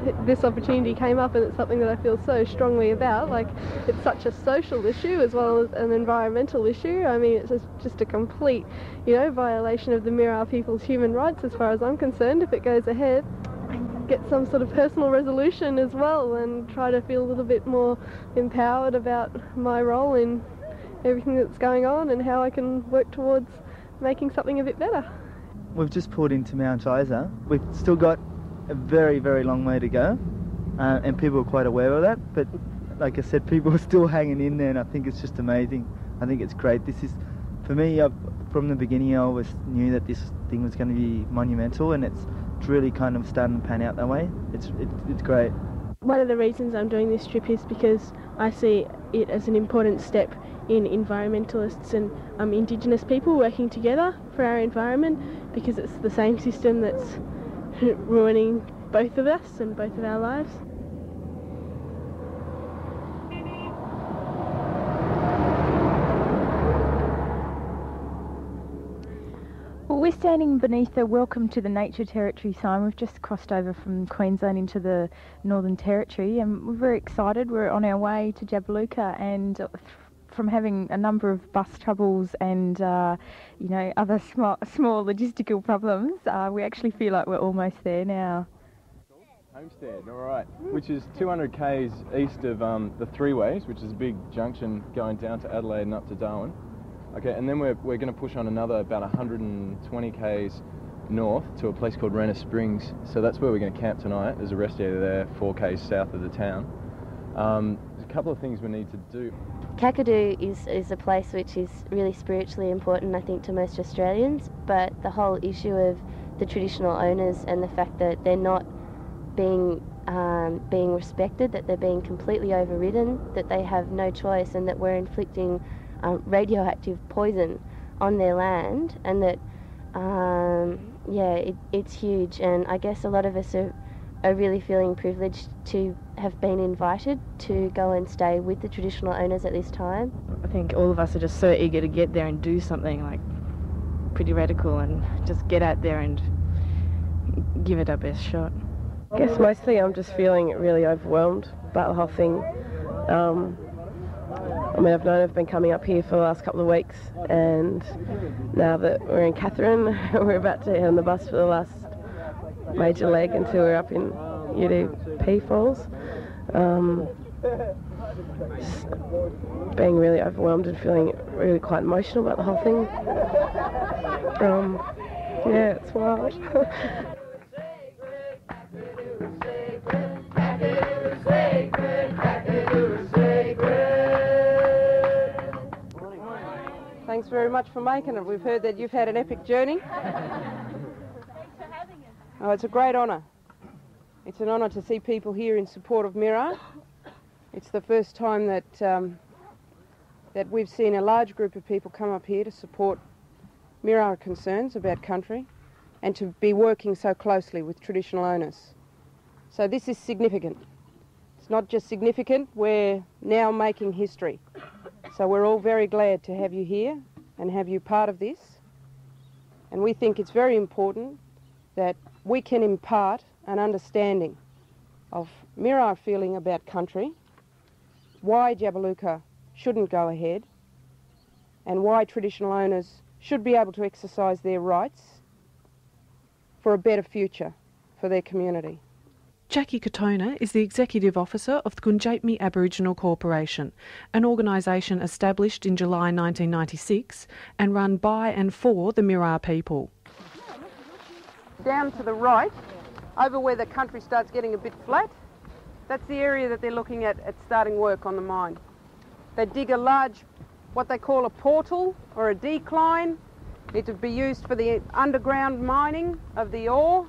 this opportunity came up, and it's something that I feel so strongly about. Like, it's such a social issue as well as an environmental issue. I mean, it's just a complete, violation of the Mirarr people's human rights as far as I'm concerned if it goes ahead. Get some sort of personal resolution as well and try to feel a little bit more empowered about my role in everything that's going on and how I can work towards making something a bit better. We've just pulled into Mount Isa. We've still got a very, very long way to go, and people are quite aware of that, but like I said, people are still hanging in there, and I think it's just amazing. I think it's great. This is, for me, from the beginning I always knew that this thing was going to be monumental, and it's really kind of starting to pan out that way. It's great. One of the reasons I'm doing this trip is because I see it as an important step in environmentalists and Indigenous people working together for our environment, because it's the same system that's ruining both of us and both of our lives. Well, we're standing beneath the Welcome to the Nature Territory sign. We've just crossed over from Queensland into the Northern Territory, and we're very excited. We're on our way to Jabiluka, and from having a number of bus troubles and other small logistical problems, we actually feel like we're almost there now. Homestead, all right, which is 200 k's east of the Three Ways, which is a big junction going down to Adelaide and up to Darwin. Okay, and then we're going to push on another about 120 k's north to a place called Renner Springs. So that's where we're going to camp tonight. There's a rest area there, 4 k's south of the town. There's a couple of things we need to do. Kakadu is a place which is really spiritually important, I think, to most Australians, but the whole issue of the traditional owners and the fact that they're not being respected, that they're being completely overridden, that they have no choice, and that we're inflicting radioactive poison on their land, and that it's huge. And I guess a lot of us are really feeling privileged to have been invited to go and stay with the traditional owners at this time. I think all of us are just so eager to get there and do something like pretty radical and just get out there and give it our best shot. I guess mostly I'm just feeling really overwhelmed about the whole thing. I've been coming up here for the last couple of weeks, and now that we're in Katherine, we're about to head on the bus for the last major leg until we're up in UDP Falls. Just being really overwhelmed and feeling really quite emotional about the whole thing. It's wild. Thanks very much for making it. We've heard that you've had an epic journey. Thanks for having us. Oh, it's a great honour. It's an honour to see people here in support of Mirarr. It's the first time that that we've seen a large group of people come up here to support Mirarr concerns about country and to be working so closely with traditional owners. So this is significant. It's not just significant, we're now making history. So we're all very glad to have you here and have you part of this. And we think it's very important that we can impart an understanding of Mirarr feeling about country, why Jabiluka shouldn't go ahead, and why traditional owners should be able to exercise their rights for a better future for their community. Jackie Katona is the Executive Officer of the Gundjeihmi Aboriginal Corporation, an organisation established in July 1996 and run by and for the Mirarr people. Down to the right, over where the country starts getting a bit flat, that's the area that they're looking at starting work on the mine. They dig a large, what they call a portal or a decline. It would be used for the underground mining of the ore.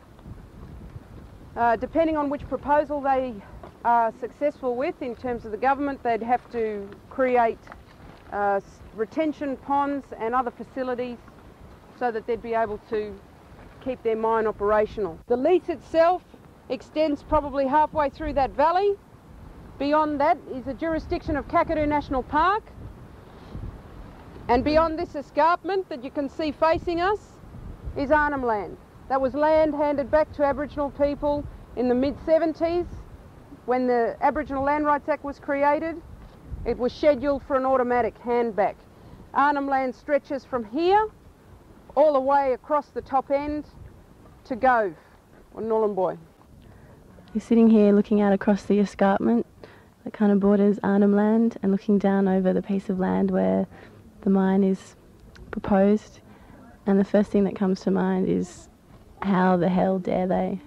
Depending on which proposal they are successful with in terms of the government, they'd have to create retention ponds and other facilities so that they'd be able to keep their mine operational. The lease itself extends probably halfway through that valley. Beyond that is the jurisdiction of Kakadu National Park. And beyond this escarpment that you can see facing us is Arnhem Land. That was land handed back to Aboriginal people in the mid-70s, when the Aboriginal Land Rights Act was created, it was scheduled for an automatic handback. Arnhem Land stretches from here all the way across the top end to Gove, or Nhulunbuy. You're sitting here looking out across the escarpment that kind of borders Arnhem Land and looking down over the piece of land where the mine is proposed, and the first thing that comes to mind is how the hell dare they?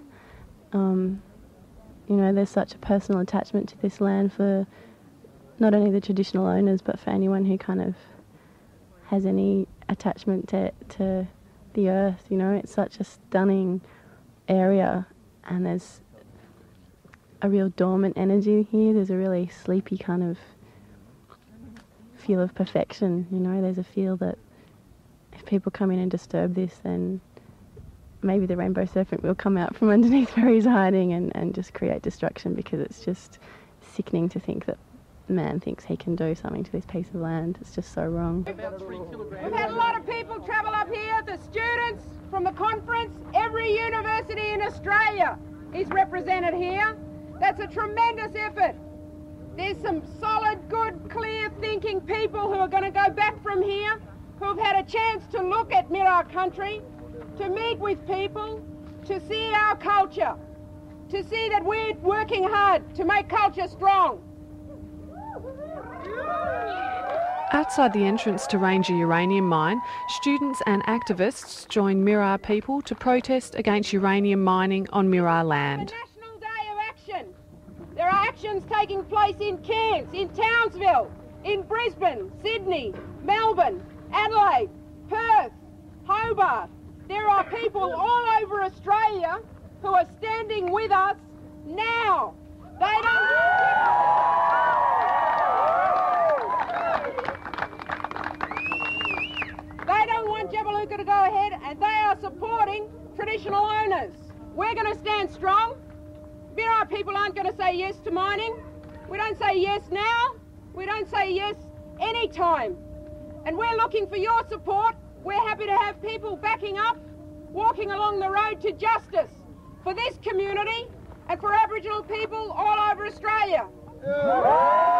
You know, there's such a personal attachment to this land for not only the traditional owners but for anyone who kind of has any attachment to the earth. You know, it's such a stunning area, and there's a real dormant energy here. There's a really sleepy kind of feel of perfection, you know. There's a feel that if people come in and disturb this, then maybe the rainbow serpent will come out from underneath where he's hiding and just create destruction, because it's just sickening to think that man thinks he can do something to this piece of land. It's just so wrong. We've had a lot of people travel up here, the students from the conference. Every university in Australia is represented here. That's a tremendous effort. There's some solid, good, clear thinking people who are going to go back from here, who have had a chance to look at Mirarr country, to meet with people, to see our culture, to see that we're working hard to make culture strong. Outside the entrance to Ranger Uranium Mine, students and activists joined Mirarr people to protest against uranium mining on Mirarr land. National Day of Action. There are actions taking place in Cairns, in Townsville, in Brisbane, Sydney, Melbourne, Adelaide, Perth, Hobart. There are people all over Australia who are standing with us now. They don't want Jabiluka to go ahead, and they are supporting traditional owners. We're going to stand strong. Mirarr people aren't going to say yes to mining. We don't say yes now. We don't say yes any time. And we're looking for your support. We're happy to have people backing up, walking along the road to justice for this community and for Aboriginal people all over Australia.